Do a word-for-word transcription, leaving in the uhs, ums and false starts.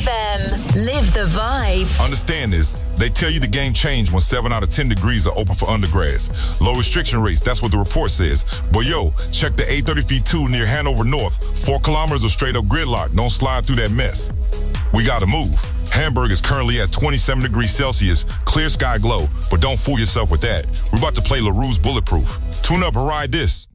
F M. Live the vibe. Understand this. They tell you the game changed when seven out of ten degrees are open for undergrads. Low restriction rates, that's what the report says. But yo, check the eight thirty feet two near Hanover North. Four kilometers of straight up gridlock. Don't slide through that mess. We gotta move. Hamburg is currently at twenty-seven degrees Celsius, clear sky glow, but don't fool yourself with that. We're about to play LaRue's Bulletproof. Tune up and ride this.